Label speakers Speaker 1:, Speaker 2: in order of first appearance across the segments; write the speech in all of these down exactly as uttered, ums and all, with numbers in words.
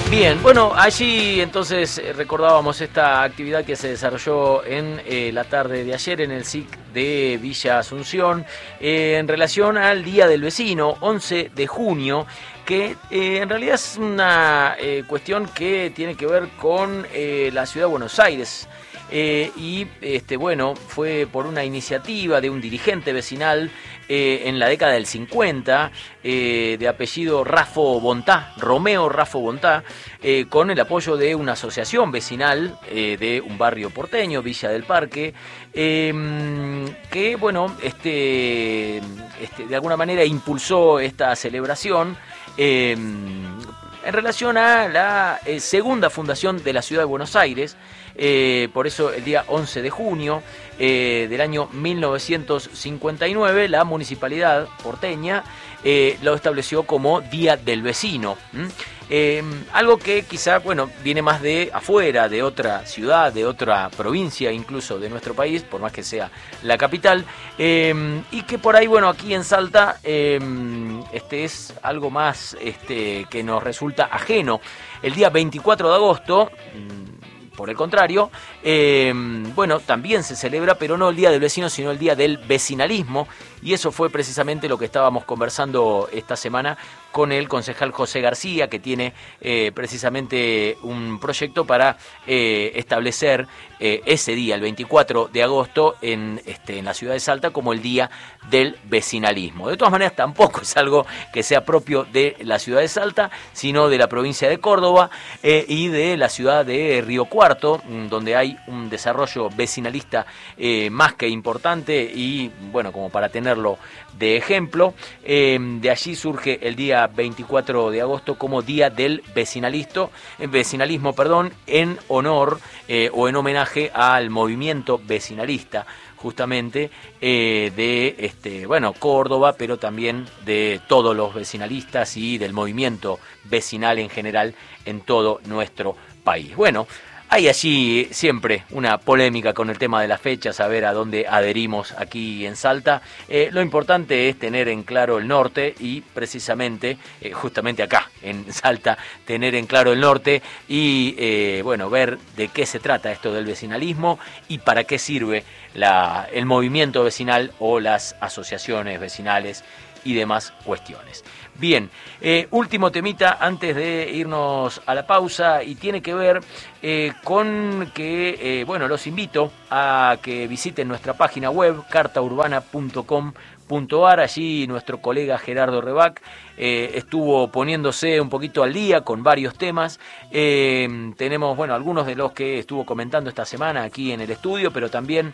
Speaker 1: Bien, bueno, allí entonces recordábamos esta actividad que se desarrolló en eh, la tarde de ayer en el S I C de Villa Asunción eh, en relación al Día del Vecino, once de junio, que eh, en realidad es una eh, cuestión que tiene que ver con eh, la ciudad de Buenos Aires. Eh, y este bueno fue por una iniciativa de un dirigente vecinal eh, en la década del cincuenta eh, de apellido Raffo Bontá, Romeo Raffo Bontá, eh, con el apoyo de una asociación vecinal eh, de un barrio porteño, Villa del Parque, eh, que bueno este, este de alguna manera impulsó esta celebración eh, en relación a la eh, segunda fundación de la ciudad de Buenos Aires. Eh, por eso el día once de junio eh, del año mil novecientos cincuenta y nueve la municipalidad porteña eh, lo estableció como Día del Vecino. ¿Mm? Eh, algo que quizá, bueno, viene más de afuera, de otra ciudad, de otra provincia incluso de nuestro país, por más que sea la capital, eh, y que por ahí, bueno, aquí en Salta eh, este es algo más este, que nos resulta ajeno. El día veinticuatro de agosto... Por el contrario, eh, bueno, también se celebra, pero no el Día del Vecino, sino el Día del Vecinalismo, y eso fue precisamente lo que estábamos conversando esta semana con el concejal José García, que tiene eh, precisamente un proyecto para eh, establecer eh, ese día, el veinticuatro de agosto, en, este, en la ciudad de Salta, como el Día del Vecinalismo. De todas maneras, tampoco es algo que sea propio de la ciudad de Salta, sino de la provincia de Córdoba eh, y de la ciudad de Río Cuarto, donde hay un desarrollo vecinalista eh, más que importante y, bueno, como para tenerlo de ejemplo. Eh, de allí surge el día veinticuatro de agosto como Día del Vecinalisto, Vecinalismo, perdón, en honor eh, o en homenaje al movimiento vecinalista, justamente eh, de este bueno Córdoba, pero también de todos los vecinalistas y del movimiento vecinal en general en todo nuestro país. Bueno, hay allí siempre una polémica con el tema de las fechas, a ver a dónde adherimos aquí en Salta. Eh, lo importante es tener en claro el norte y precisamente, eh, justamente acá en Salta, tener en claro el norte y eh, bueno, ver de qué se trata esto del vecinalismo y para qué sirve la, el movimiento vecinal o las asociaciones vecinales y demás cuestiones. Bien, eh, último temita antes de irnos a la pausa y tiene que ver eh, con que, eh, bueno, los invito a que visiten nuestra página web carta urbana punto com punto ar. Allí nuestro colega Gerardo Rebac eh, estuvo poniéndose un poquito al día con varios temas. Eh, tenemos, bueno, algunos de los que estuvo comentando esta semana aquí en el estudio, pero también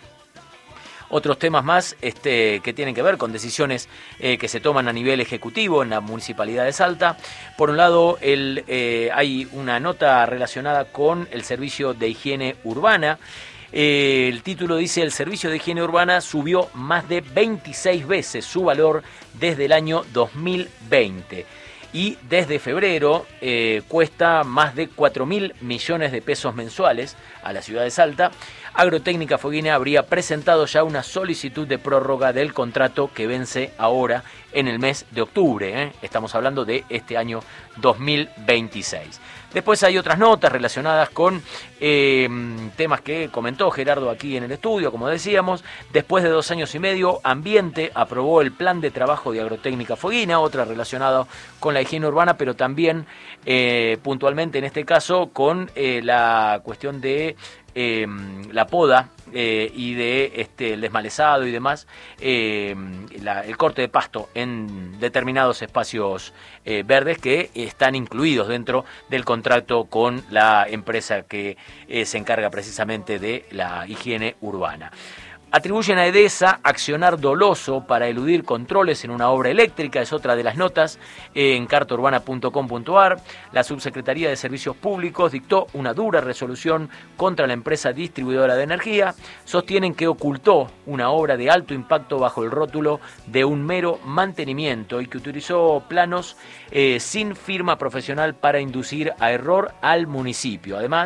Speaker 1: otros temas más este, que tienen que ver con decisiones eh, que se toman a nivel ejecutivo en la Municipalidad de Salta. Por un lado, el, eh, hay una nota relacionada con el servicio de higiene urbana. Eh, el título dice: el servicio de higiene urbana subió más de veintiséis veces su valor desde el año dos mil veinte. Y desde febrero eh, cuesta más de cuatro mil millones de pesos mensuales a la ciudad de Salta. Agrotécnica Fueguina habría presentado ya una solicitud de prórroga del contrato que vence ahora en el mes de octubre. ¿eh? Estamos hablando de este año dos mil veintiséis. Después hay otras notas relacionadas con eh, temas que comentó Gerardo aquí en el estudio, como decíamos. Después de dos años y medio, Ambiente aprobó el plan de trabajo de Agrotécnica Fueguina, otra relacionada con la higiene urbana, pero también eh, puntualmente en este caso con eh, la cuestión de eh, la poda eh, y de este, el desmalezado y demás, eh, la, el corte de pasto en determinados espacios eh, verdes que están incluidos dentro del contrato con la empresa que eh, se encarga precisamente de la higiene urbana. Atribuyen a EDESA accionar doloso para eludir controles en una obra eléctrica, es otra de las notas en carta urbana punto com punto ar. La Subsecretaría de Servicios Públicos dictó una dura resolución contra la empresa distribuidora de energía. Sostienen que ocultó una obra de alto impacto bajo el rótulo de un mero mantenimiento y que utilizó planos eh, sin firma profesional para inducir a error al municipio. Además,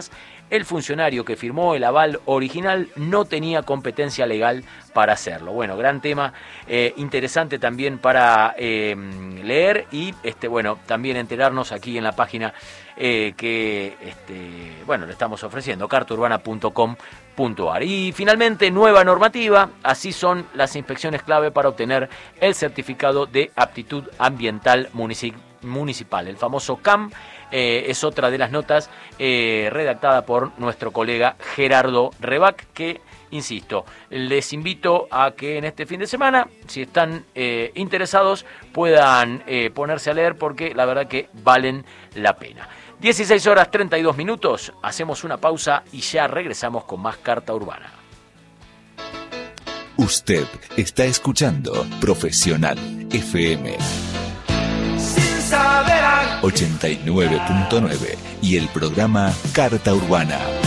Speaker 1: el funcionario que firmó el aval original no tenía competencia legal para hacerlo. Bueno, gran tema, eh, interesante también para eh, leer y este, bueno, también enterarnos aquí en la página eh, que este, bueno, le estamos ofreciendo, carta urbana punto com punto a r. Y finalmente, nueva normativa, así son las inspecciones clave para obtener el certificado de aptitud ambiental municipal. municipal. El famoso C A M eh, es otra de las notas eh, redactada por nuestro colega Gerardo Rebac, que, insisto, les invito a que en este fin de semana, si están eh, interesados, puedan eh, ponerse a leer, porque la verdad que valen la pena. dieciséis horas treinta y dos minutos, hacemos una pausa y ya regresamos con más Carta Urbana.
Speaker 2: Usted está escuchando Profesional F M ochenta y nueve punto nueve y el programa Carta Urbana.